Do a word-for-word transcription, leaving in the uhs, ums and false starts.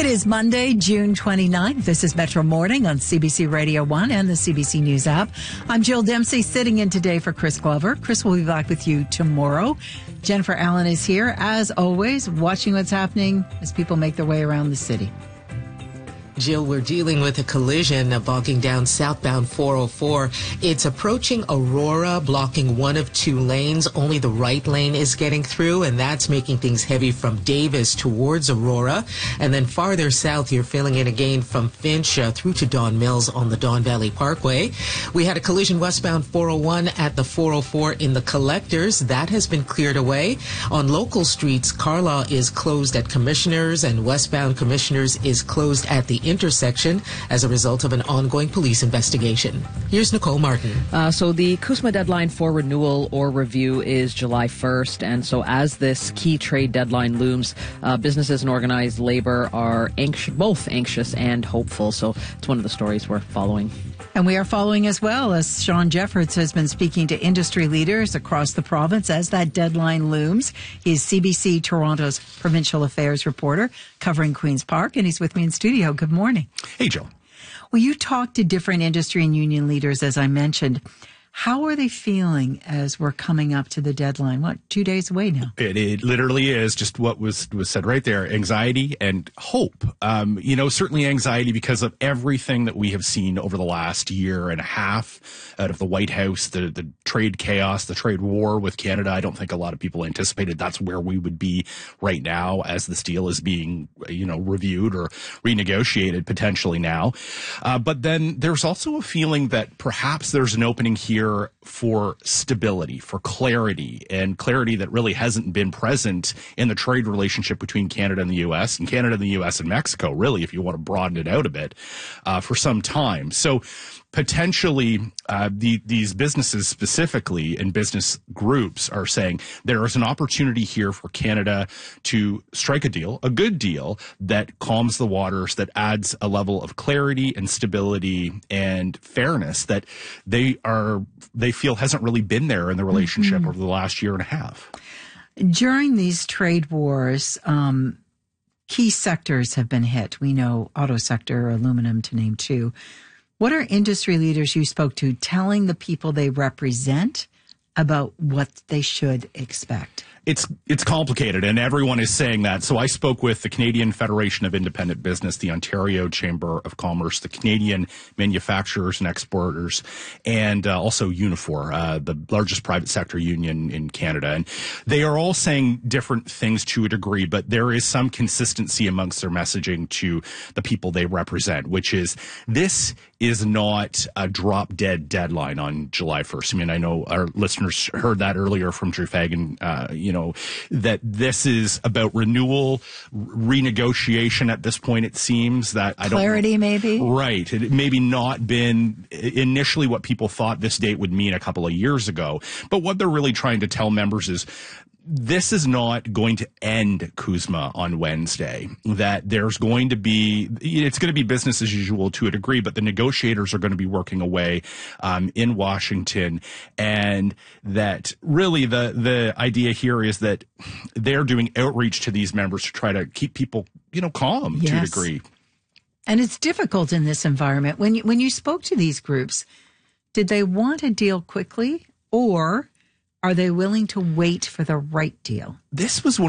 It is Monday, June twenty-ninth. This is Metro Morning on C B C Radio one and the C B C News app. I'm Jill Dempsey, sitting in today for Chris Glover. Chris will be back with you tomorrow. Jennifer Allen is here, as always, watching what's happening as people make their way around the city. Jill, we're dealing with a collision bogging down southbound four oh four. It's approaching Aurora, blocking one of two lanes. Only the right lane is getting through, and that's making things heavy from Davis towards Aurora. And then farther south, you're filling in again from Finch uh, through to Don Mills on the Don Valley Parkway. We had a collision westbound four oh one at the four oh four in the Collectors. That has been cleared away. On local streets, Carlaw is closed at Commissioners, and westbound Commissioners is closed at the intersection as a result of an ongoing police investigation. Here's Nicole Martin. Uh, so the CUSMA deadline for renewal or review is July first, and so as this key trade deadline looms, uh, businesses and organized labor are anxious, both anxious and hopeful. So it's one of the stories we're following. And we are following as well, as Sean Jeffords has been speaking to industry leaders across the province as that deadline looms. He's C B C Toronto's provincial affairs reporter covering Queen's Park, and he's with me in studio. Good morning. Hey, Jill. Well, you talked to different industry and union leaders, as I mentioned. How are they feeling as we're coming up to the deadline? What, two days away now? It, it literally is just what was, was said right there. Anxiety and hope. Um, you know, certainly anxiety because of everything that we have seen over the last year and a half out of the White House, the, the trade chaos, the trade war with Canada. I don't think a lot of people anticipated that's where we would be right now as this deal is being, you know, reviewed or renegotiated potentially now. Uh, but then there's also a feeling that perhaps there's an opening here for stability, for clarity, and clarity that really hasn't been present in the trade relationship between Canada and the U S and Canada and the U S and Mexico, really, if you want to broaden it out a bit, uh, for some time. So potentially, uh, the, these businesses specifically and business groups are saying there is an opportunity here for Canada to strike a deal, a good deal that calms the waters, that adds a level of clarity and stability and fairness that they are, they feel hasn't really been there in the relationship mm-hmm. over the last year and a half. During these trade wars, um, key sectors have been hit. We know auto sector, aluminum to name two. What are industry leaders you spoke to telling the people they represent about what they should expect? It's it's complicated, and everyone is saying that. So I spoke with the Canadian Federation of Independent Business, the Ontario Chamber of Commerce, the Canadian Manufacturers and Exporters, and uh, also Unifor, uh, the largest private sector union in Canada. And they are all saying different things to a degree, but there is some consistency amongst their messaging to the people they represent, which is this is not a drop-dead deadline on July first. I mean, I know our listeners heard that earlier from Drew Fagan, uh, you know, that this is about renewal, renegotiation at this point, it seems. that I Clarity, don't, maybe? Right. It maybe not been initially what people thought this date would mean a couple of years ago. But what they're really trying to tell members is this is not going to end CUSMA on Wednesday, that there's going to be, it's going to be business as usual to a degree, but the negotiators are going to be working away um, in Washington, and that really the, the idea here is that they're doing outreach to these members to try to keep people, you know, calm yes. to a degree. And it's difficult in this environment. When you, when you spoke to these groups, did they want a deal quickly, or are they willing to wait for the right deal? This was one